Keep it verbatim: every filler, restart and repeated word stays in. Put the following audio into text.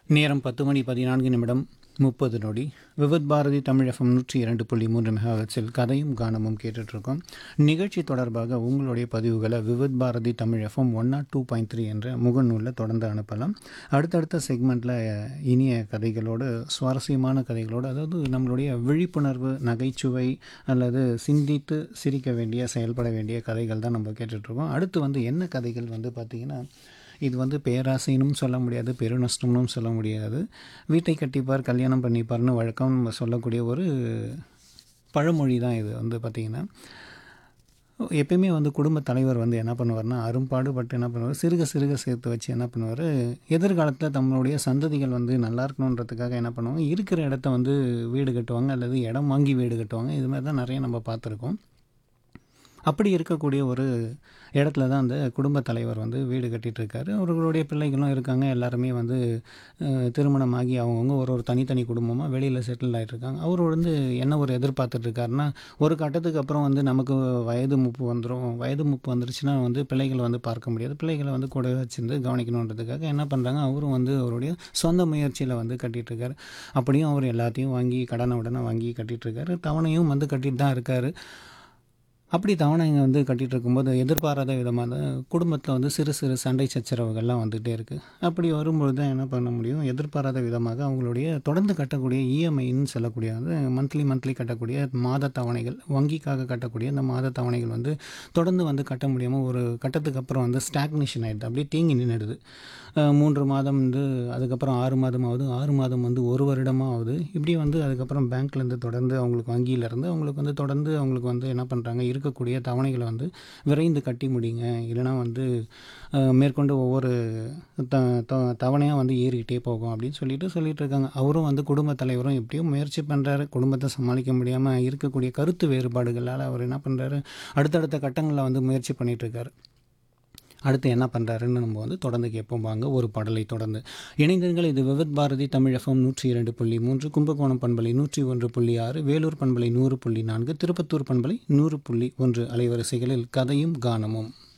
நேரம் பத்து மணி பதினான்கு நிமிடம் முப்பது நொடி. விவித் பாரதி தமிழ் எஃப்எம் நூற்றி இரண்டு புள்ளி மூன்று மெகாஹெர்ட்ஸில் கதையும் கானமும் கேட்டுட்ருக்கோம். நிகழ்ச்சி தொடர்பாக உங்களுடைய பதிவுகளை Vividh Bharathi Tamil FM one not two point three என்ற முகநூலில் தொடர்ந்து அனுப்பலாம். அடுத்தடுத்த செக்மெண்ட்டில் இனிய கதைகளோடு, சுவாரஸ்யமான கதைகளோடு, அதாவது நம்மளுடைய விழிப்புணர்வு, நகைச்சுவை அல்லது சிந்தித்து சிரிக்க வேண்டிய, செயல்பட வேண்டிய கதைகள் தான் நம்ம கேட்டுட்ருக்கோம். அடுத்து வந்து என்ன கதைகள் வந்து பார்த்திங்கன்னா, இது வந்து பேராசைனும் சொல்ல முடியாது, பெருநஷ்டம்னும் சொல்ல முடியாது. வீட்டை கட்டிப்பார் கல்யாணம் பண்ணிப்பார்னு வழக்கம் நம்ம சொல்லக்கூடிய ஒரு பழமொழி தான் இது வந்து பார்த்திங்கன்னா. எப்பயுமே வந்து குடும்ப தலைவர் வந்து என்ன பண்ணுவார்னா, அரும்பாடுபட்டு என்ன பண்ணுவார், சிறுக சிறுக சேர்த்து வச்சு என்ன பண்ணுவார், எதிர்காலத்தில் தம்முடைய சந்ததிகள் வந்து நல்லா இருக்கணுன்றதுக்காக என்ன பண்ணுவாங்க, இருக்கிற இடத்த வந்து வீடு கட்டுவாங்க அல்லது இடம் வாங்கி வீடு கட்டுவாங்க. இது மாதிரி தான் நிறைய நம்ம பார்த்துருக்கோம். அப்படி இருக்கக்கூடிய ஒரு இடத்துல தான் அந்த குடும்ப தலைவர் வந்து வீடு கட்டிகிட்டு இருக்காரு. அவர்களுடைய பிள்ளைகளும் இருக்காங்க. எல்லாருமே வந்து திருமணமாகி அவங்கவுங்க ஒரு ஒரு தனித்தனி குடும்பமாக வெளியில் செட்டில் ஆகிட்ருக்காங்க. அவர் வந்து என்ன ஒரு எதிர்பார்த்துட்ருக்காருன்னா, ஒரு கட்டத்துக்கு அப்புறம் வந்து நமக்கு வயது முப்பு வந்துடும். வயது முப்பு வந்துருச்சுன்னா வந்து பிள்ளைகளை வந்து பார்க்க முடியாது. பிள்ளைகளை வந்து கூட வச்சுருந்து கவனிக்கணுன்றதுக்காக என்ன பண்ணுறாங்க, அவரும் வந்து அவருடைய சொந்த முயற்சியில் வந்து கட்டிகிட்ருக்காரு. அப்படியும் அவர் எல்லாத்தையும் வாங்கி கடனை உடனே வாங்கி கட்டிகிட்ருக்காரு. தவணையும் வந்து கட்டிகிட்டு தான் இருக்கார். அப்படி தவணைங்க வந்து கட்டிகிட்டு இருக்கும்போது எதிர்பாராத விதமான குடும்பத்தில் வந்து சிறு சிறு சண்டை சச்சரவுகள்லாம் வந்துகிட்டே இருக்குது. அப்படி வரும்பொழுது தான் என்ன பண்ண முடியும், எதிர்பாராத விதமாக அவங்களுடைய தொடர்ந்து கட்டக்கூடிய இஎம்ஐன்னு சொல்லக்கூடிய வந்து மந்த்லி மந்த்லி கட்டக்கூடிய மாத தவணைகள், வங்கிக்காக கட்டக்கூடிய அந்த மாத தவணைகள் வந்து தொடர்ந்து வந்து கட்ட முடியாமல் ஒரு கட்டத்துக்கு அப்புறம் வந்து ஸ்டாக்னேஷன் ஆகிடுது. அப்படியே தேங்கி நின்றுடுது. மூன்று மாதம் வந்து, அதுக்கப்புறம் ஆறு மாதம் ஆகுது, ஆறு மாதம் வந்து ஒரு வருடமாக ஆகுது. இப்படி வந்து அதுக்கப்புறம் பேங்க்லேருந்து தொடர்ந்து அவங்களுக்கு, வங்கியிலேருந்து அவங்களுக்கு வந்து தொடர்ந்து அவங்களுக்கு வந்து என்ன பண்ணுறாங்க, இருக்கக்கூடிய தவணைகளை வந்து விரைந்து கட்டி முடிங்க, இல்லைனா வந்து மேற்கொண்டு ஒவ்வொரு த த தவணையாக வந்து ஏறிக்கிட்டே போகும் அப்படின்னு சொல்லிட்டு சொல்லிட்டு இருக்காங்க. அவரும் வந்து குடும்ப தலைவரும் எப்படியும் முயற்சி பண்ணுறாரு. குடும்பத்தை சமாளிக்க முடியாமல் இருக்கக்கூடிய கருத்து வேறுபாடுகளால் அவர் என்ன பண்ணுறாரு, அடுத்தடுத்த கட்டங்களில் வந்து முயற்சி பண்ணிகிட்ருக்காரு. அடுத்து என்ன பண்ணுறாருன்னு நம்ம வந்து தொடர்ந்து கேட்போம். வாங்க ஒரு பாடலை தொடர்ந்து இணைந்தீர்கள். இது விவித் பாரதி தமிழ் எஃப்எம் நூற்றி இரண்டு புள்ளி மூன்று, கும்பகோணம் பண்பலை நூற்றி ஒன்று புள்ளி ஆறு, வேலூர் பண்பலை நூறு புள்ளி நான்கு, திருப்பத்தூர் பண்பலை நூறு புள்ளி ஒன்று அலைவரிசைகளில் கதையும் கானமும்.